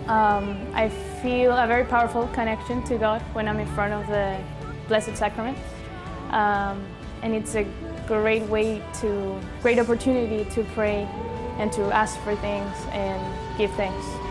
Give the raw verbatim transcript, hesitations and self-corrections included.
Um, I feel a very powerful connection to God when I'm in front of the Blessed Sacrament. Um, and it's a great way to, great opportunity to pray and to ask for things and give thanks.